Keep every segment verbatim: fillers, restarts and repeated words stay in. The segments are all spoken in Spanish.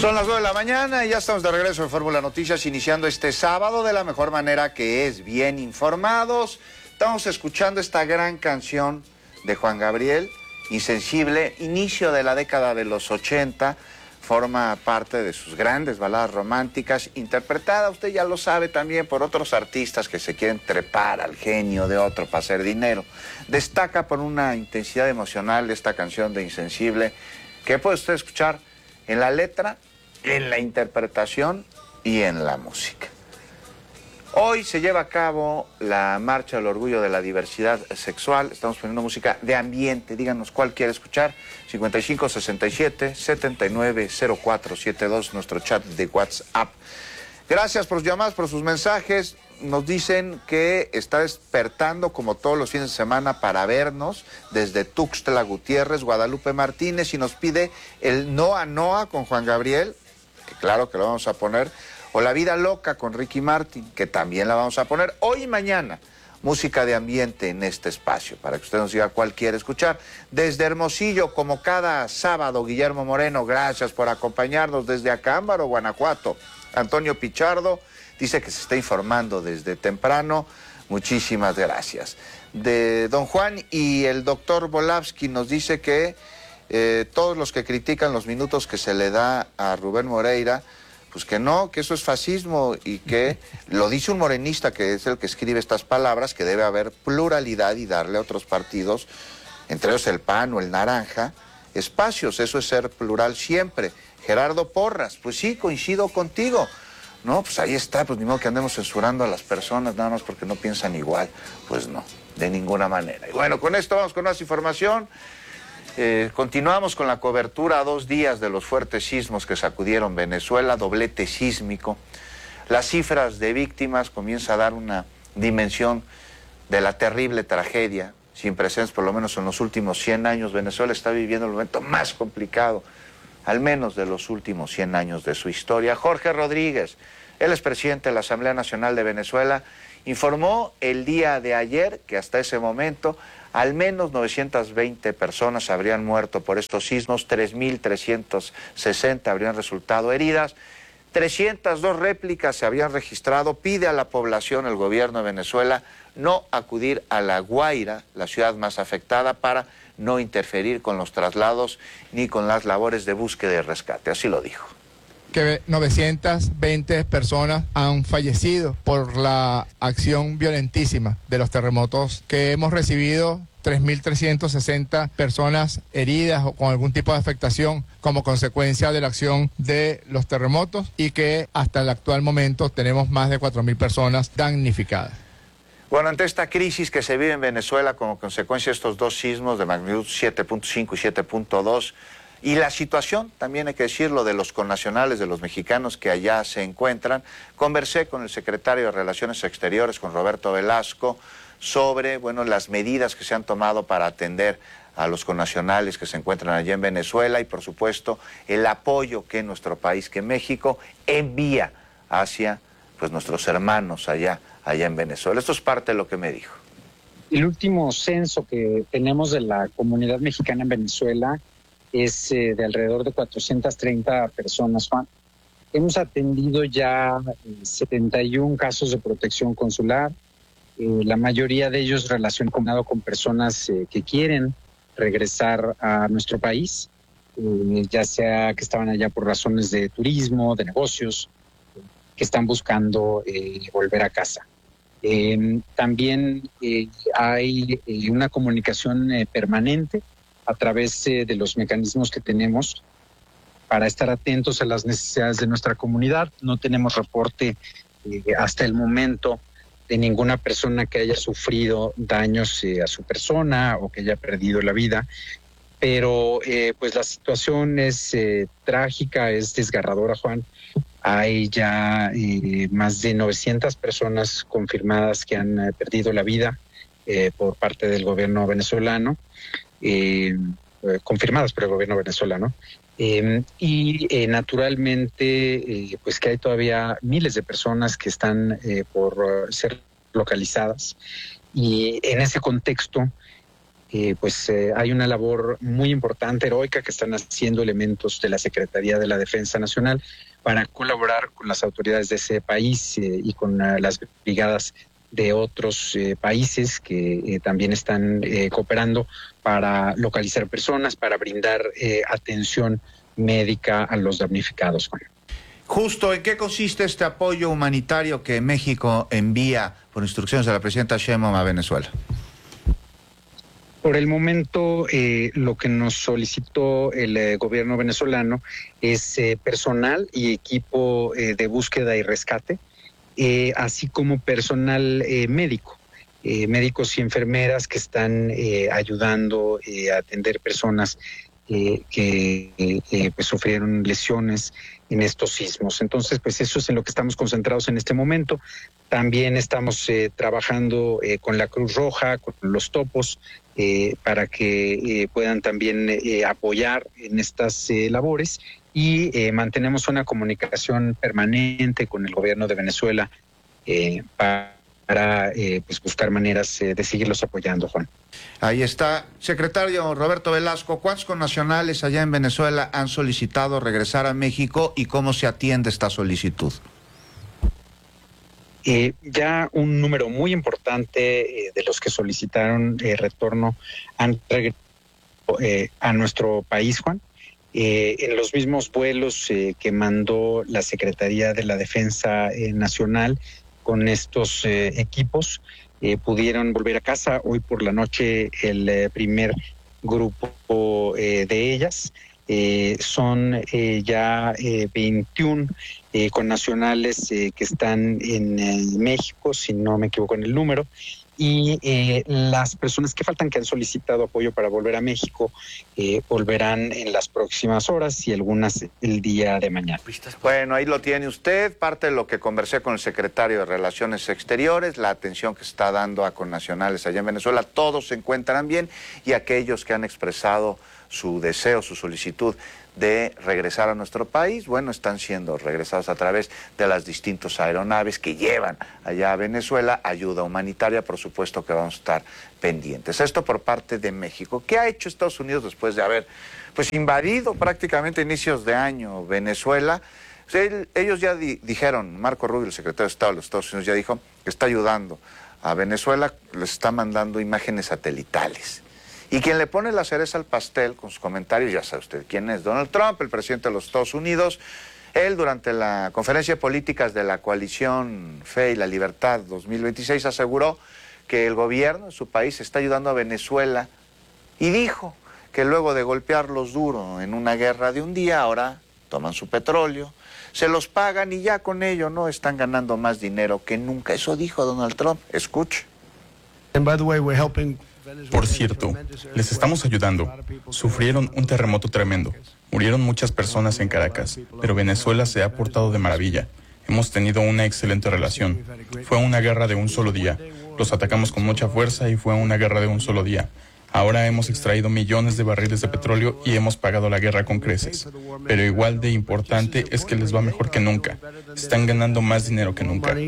Son las nueve de la mañana y ya estamos de regreso en Fórmula Noticias, iniciando este sábado de la mejor manera, que es bien informados. Estamos escuchando esta gran canción de Juan Gabriel, Insensible, inicio de la década de los ochenta, forma parte de sus grandes baladas románticas, interpretada, usted ya lo sabe, también por otros artistas que se quieren trepar al genio de otro para hacer dinero. Destaca por una intensidad emocional esta canción de Insensible, que puede usted escuchar en la letra, en la interpretación y en la música. Hoy se lleva a cabo la Marcha del Orgullo de la Diversidad Sexual. Estamos poniendo música de ambiente. Díganos cuál quiere escuchar. cincuenta y cinco sesenta y siete setenta y nueve cero cuatro setenta y dos, nuestro chat de WhatsApp. Gracias por sus llamadas, por sus mensajes. Nos dicen que está despertando como todos los fines de semana para vernos desde Tuxtla Gutiérrez, Guadalupe Martínez, y nos pide el Noa Noa con Juan Gabriel, que claro que lo vamos a poner, o La Vida Loca con Ricky Martin, que también la vamos a poner hoy y mañana. Música de ambiente en este espacio, para que usted nos diga cuál quiere escuchar. Desde Hermosillo, como cada sábado, Guillermo Moreno, gracias por acompañarnos. Desde Acámbaro, Guanajuato, Antonio Pichardo dice que se está informando desde temprano. Muchísimas gracias. De Don Juan y el doctor Volavsky nos dice que eh, todos los que critican los minutos que se le da a Rubén Moreira, pues que no, que eso es fascismo, y que lo dice un morenista que es el que escribe estas palabras, que debe haber pluralidad y darle a otros partidos, entre ellos el P A N o el Naranja, espacios. Eso es ser plural siempre. Gerardo Porras, pues sí, coincido contigo. No, pues ahí está, pues ni modo que andemos censurando a las personas nada más porque no piensan igual. Pues no, de ninguna manera. Y bueno, con esto vamos con más información. Eh, continuamos con la cobertura a dos días de los fuertes sismos que sacudieron Venezuela, doblete sísmico. Las cifras de víctimas comienzan a dar una dimensión de la terrible tragedia, sin precedentes por lo menos en los últimos cien años. Venezuela está viviendo el momento más complicado, al menos de los últimos cien años de su historia. Jorge Rodríguez, él es presidente de la Asamblea Nacional de Venezuela, informó el día de ayer que hasta ese momento al menos novecientas veinte personas habrían muerto por estos sismos, tres mil trescientas sesenta habrían resultado heridas, trescientas dos réplicas se habían registrado. Pide a la población, el gobierno de Venezuela, no acudir a La Guaira, la ciudad más afectada, para no interferir con los traslados ni con las labores de búsqueda y rescate. Así lo dijo. Que novecientas veinte personas han fallecido por la acción violentísima de los terremotos, que hemos recibido tres mil trescientas sesenta personas heridas o con algún tipo de afectación como consecuencia de la acción de los terremotos, y que hasta el actual momento tenemos más de cuatro mil personas damnificadas. Bueno, ante esta crisis que se vive en Venezuela como consecuencia de estos dos sismos de magnitud siete punto cinco y siete punto dos, y la situación, también hay que decirlo, de los connacionales, de los mexicanos que allá se encuentran, conversé con el secretario de Relaciones Exteriores, con Roberto Velasco, sobre, bueno, las medidas que se han tomado para atender a los connacionales que se encuentran allá en Venezuela, y por supuesto el apoyo que nuestro país, que México, envía hacia, pues, nuestros hermanos allá, allá en Venezuela. Esto es parte de lo que me dijo. El último censo que tenemos de la comunidad mexicana en Venezuela es eh, de alrededor de cuatrocientas treinta personas, Juan. Hemos atendido ya eh, setenta y uno casos de protección consular, eh, la mayoría de ellos relacionados con personas eh, que quieren regresar a nuestro país, eh, ya sea que estaban allá por razones de turismo, de negocios, eh, que están buscando eh, volver a casa. Eh, también eh, hay eh, una comunicación eh, permanente a través eh, de los mecanismos que tenemos para estar atentos a las necesidades de nuestra comunidad. No tenemos reporte eh, hasta el momento de ninguna persona que haya sufrido daños eh, a su persona o que haya perdido la vida, pero eh, pues la situación es eh, trágica, es desgarradora, Juan. Hay ya eh, más de novecientas personas confirmadas que han eh, perdido la vida eh, por parte del gobierno venezolano. Eh, eh, confirmadas por el gobierno venezolano, eh, y eh, naturalmente eh, pues que hay todavía miles de personas que están eh, por uh, ser localizadas, y en ese contexto eh, pues eh, hay una labor muy importante, heroica, que están haciendo elementos de la Secretaría de la Defensa Nacional para colaborar con las autoridades de ese país eh, y con uh, las brigadas de otros eh, países que eh, también están eh, cooperando para localizar personas, para brindar eh, atención médica a los damnificados, Juan. Justo, ¿en qué consiste este apoyo humanitario que México envía por instrucciones de la presidenta Sheinbaum a Venezuela? Por el momento, eh, lo que nos solicitó el eh, gobierno venezolano es eh, personal y equipo eh, de búsqueda y rescate, eh, así como personal eh, médico, eh, médicos y enfermeras que están eh, ayudando eh, a atender personas eh, que eh, pues sufrieron lesiones en estos sismos. Entonces, pues eso es en lo que estamos concentrados en este momento. También estamos eh, trabajando eh, con la Cruz Roja, con los topos, eh, para que eh, puedan también eh, apoyar en estas eh, labores, y eh, mantenemos una comunicación permanente con el gobierno de Venezuela eh, para, para eh, pues buscar maneras eh, de seguirlos apoyando, Juan. Ahí está. Secretario Roberto Velasco, ¿cuántos connacionales allá en Venezuela han solicitado regresar a México y cómo se atiende esta solicitud? Eh, ya un número muy importante eh, de los que solicitaron eh, retorno han regresado eh, a nuestro país, Juan. Eh, en los mismos vuelos eh, que mandó la Secretaría de la Defensa eh, Nacional con estos eh, equipos, eh, pudieron volver a casa. Hoy por la noche el eh, primer grupo eh, de ellas. Eh, son eh, ya eh, veintiún eh, connacionales eh, que están en eh, México, si no me equivoco en el número, y eh, las personas que faltan, que han solicitado apoyo para volver a México, eh, volverán en las próximas horas y algunas el día de mañana. Bueno, ahí lo tiene usted, parte de lo que conversé con el secretario de Relaciones Exteriores, la atención que está dando a connacionales allá en Venezuela. Todos se encuentran bien, y aquellos que han expresado su deseo, su solicitud de regresar a nuestro país, bueno, están siendo regresados a través de las distintas aeronaves que llevan allá a Venezuela ayuda humanitaria. Por supuesto que vamos a estar pendientes. Esto por parte de México. ¿Qué ha hecho Estados Unidos después de haber pues invadido prácticamente a inicios de año Venezuela? Él, ellos ya di, dijeron, Marco Rubio, el secretario de Estado de los Estados Unidos, ya dijo que está ayudando a Venezuela, les está mandando imágenes satelitales. Y quien le pone la cereza al pastel con sus comentarios, ya sabe usted quién es, Donald Trump, el presidente de los Estados Unidos. Él, durante la conferencia de políticas de la coalición Fe y la Libertad dos mil veintiséis, aseguró que el gobierno de su país está ayudando a Venezuela, y dijo que luego de golpearlos duro en una guerra de un día, ahora toman su petróleo, se los pagan y ya con ello no están ganando más dinero que nunca. Eso dijo Donald Trump. Escuche. And by the way, we're helping. Por cierto, les estamos ayudando. Sufrieron un terremoto tremendo. Murieron muchas personas en Caracas, pero Venezuela se ha portado de maravilla. Hemos tenido una excelente relación. Fue una guerra de un solo día. Los atacamos con mucha fuerza y fue una guerra de un solo día. Ahora hemos extraído millones de barriles de petróleo y hemos pagado la guerra con creces. Pero igual de importante es que les va mejor que nunca. Están ganando más dinero que nunca.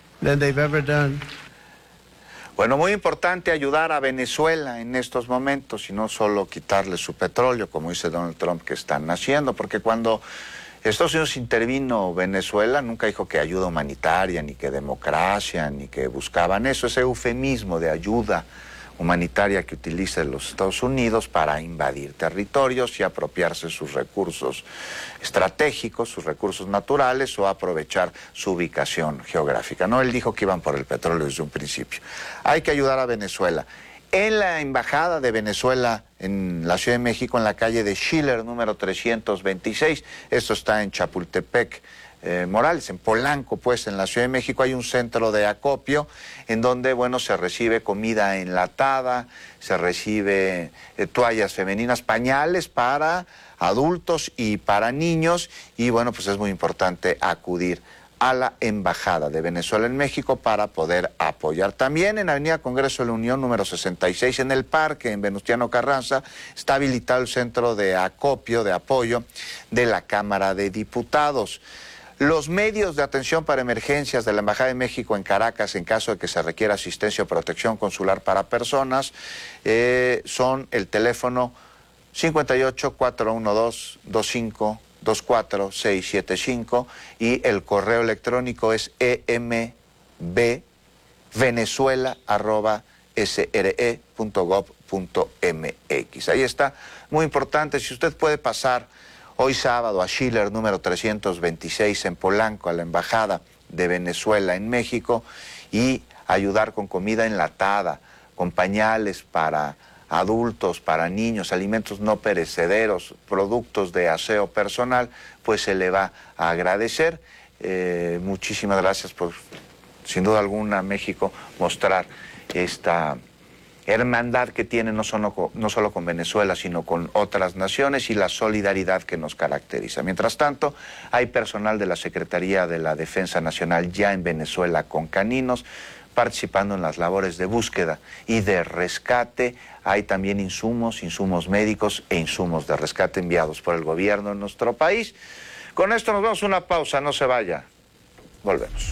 Bueno, muy importante ayudar a Venezuela en estos momentos y no solo quitarle su petróleo, como dice Donald Trump que están haciendo, porque cuando Estados Unidos intervino Venezuela, nunca dijo que ayuda humanitaria, ni que democracia, ni que buscaban eso, ese eufemismo de ayuda humanitaria que utiliza los Estados Unidos para invadir territorios y apropiarse sus recursos estratégicos, sus recursos naturales, o aprovechar su ubicación geográfica. No, él dijo que iban por el petróleo desde un principio. Hay que ayudar a Venezuela. En la embajada de Venezuela en la Ciudad de México, en la calle de Schiller, número trescientos veintiséis, esto está en Chapultepec, Eh, Morales, en Polanco, pues, en la Ciudad de México, hay un centro de acopio en donde, bueno, se recibe comida enlatada, se recibe eh, toallas femeninas, pañales para adultos y para niños, y bueno, pues es muy importante acudir a la Embajada de Venezuela en México para poder apoyar. También en Avenida Congreso de la Unión, número sesenta y seis, en el Parque, en Venustiano Carranza, está habilitado el centro de acopio, de apoyo de la Cámara de Diputados. Los medios de atención para emergencias de la Embajada de México en Caracas, en caso de que se requiera asistencia o protección consular para personas, eh, son el teléfono cincuenta y ocho, cuatrocientos doce, veinticinco, veinticuatro, seiscientos setenta y cinco y el correo electrónico es embvenezuela arroba sre punto gov punto mx. Ahí está, muy importante, si usted puede pasar hoy sábado a Schiller número trescientos veintiséis en Polanco, a la Embajada de Venezuela en México, y ayudar con comida enlatada, con pañales para adultos, para niños, alimentos no perecederos, productos de aseo personal, pues se le va a agradecer. Eh, muchísimas gracias por, sin duda alguna, México, mostrar esta hermandad que tiene no solo, no solo con Venezuela, sino con otras naciones y la solidaridad que nos caracteriza. Mientras tanto, hay personal de la Secretaría de la Defensa Nacional ya en Venezuela con caninos, participando en las labores de búsqueda y de rescate. Hay también insumos, insumos médicos e insumos de rescate enviados por el gobierno en nuestro país. Con esto nos vamos a una pausa, no se vaya. Volvemos.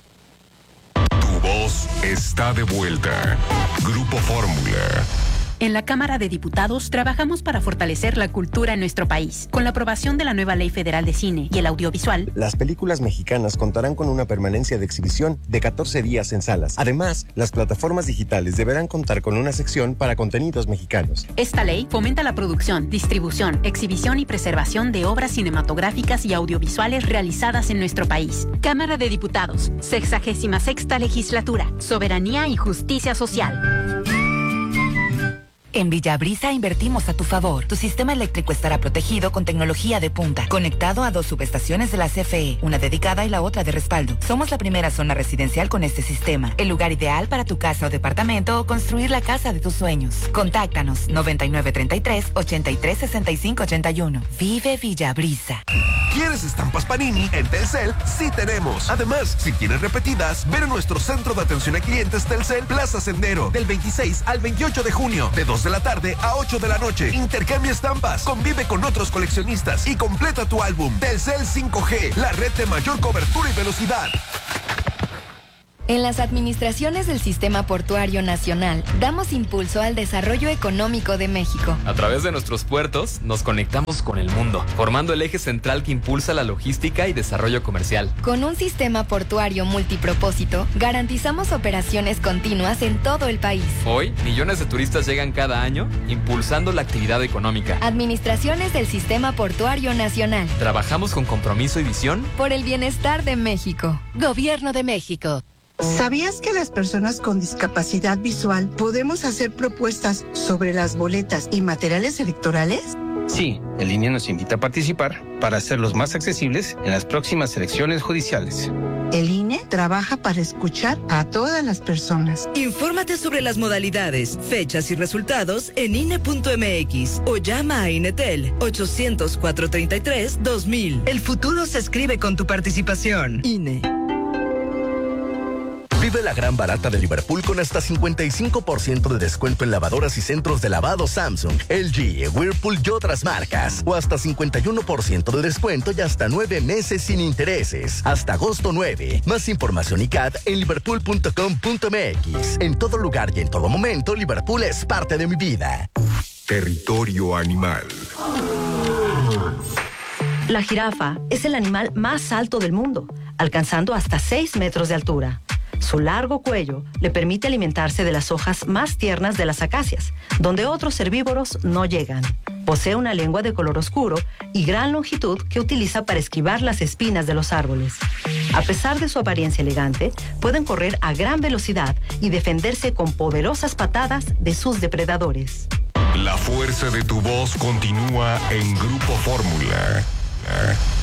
Tu voz está de vuelta. Grupo Fórmula. En la Cámara de Diputados trabajamos para fortalecer la cultura en nuestro país. Con la aprobación de la nueva Ley Federal de Cine y el Audiovisual, las películas mexicanas contarán con una permanencia de exhibición de catorce días en salas. Además, las plataformas digitales deberán contar con una sección para contenidos mexicanos. Esta ley fomenta la producción, distribución, exhibición y preservación de obras cinematográficas y audiovisuales realizadas en nuestro país. Cámara de Diputados, sexagésima sexta legislatura, soberanía y justicia social. En Villabrisa invertimos a tu favor. Tu sistema eléctrico estará protegido con tecnología de punta, conectado a dos subestaciones de la C F E, una dedicada y la otra de respaldo. Somos la primera zona residencial con este sistema, el lugar ideal para tu casa o departamento o construir la casa de tus sueños. Contáctanos noventa y nueve treinta y tres, ochenta y tres, sesenta y cinco ochenta y uno. Vive Villabrisa. ¿Quieres estampas Panini? En Telcel sí tenemos. Además, si quieres repetidas, ven a nuestro centro de atención a clientes Telcel Plaza Sendero del veintiséis al veintiocho de junio, de dos de la tarde a ocho de la noche. Intercambia estampas, convive con otros coleccionistas y completa tu álbum. Telcel cinco G, la red de mayor cobertura y velocidad. En las administraciones del Sistema Portuario Nacional, damos impulso al desarrollo económico de México. A través de nuestros puertos, nos conectamos con el mundo, formando el eje central que impulsa la logística y desarrollo comercial. Con un sistema portuario multipropósito, garantizamos operaciones continuas en todo el país. Hoy, millones de turistas llegan cada año, impulsando la actividad económica. Administraciones del Sistema Portuario Nacional. Trabajamos con compromiso y visión por el bienestar de México. Gobierno de México. ¿Sabías que las personas con discapacidad visual podemos hacer propuestas sobre las boletas y materiales electorales? Sí, el I N E nos invita a participar para hacerlos más accesibles en las próximas elecciones judiciales. El I N E trabaja para escuchar a todas las personas. Infórmate sobre las modalidades, fechas y resultados en I N E punto M X o llama a Inetel ochocientos, cuatrocientos treinta y tres, dos mil. El futuro se escribe con tu participación. I N E. Vive la gran barata de Liverpool con hasta cincuenta y cinco por ciento de descuento en lavadoras y centros de lavado Samsung, L G, Whirlpool y otras marcas. O hasta cincuenta y uno por ciento de descuento y hasta nueve meses sin intereses. Hasta agosto nueve. Más información y C A D en liverpool punto com punto m x. En todo lugar y en todo momento, Liverpool es parte de mi vida. Territorio animal. La jirafa es el animal más alto del mundo, alcanzando hasta seis metros de altura. Su largo cuello le permite alimentarse de las hojas más tiernas de las acacias, donde otros herbívoros no llegan. Posee una lengua de color oscuro y gran longitud que utiliza para esquivar las espinas de los árboles. A pesar de su apariencia elegante, pueden correr a gran velocidad y defenderse con poderosas patadas de sus depredadores. La fuerza de tu voz continúa en Grupo Fórmula.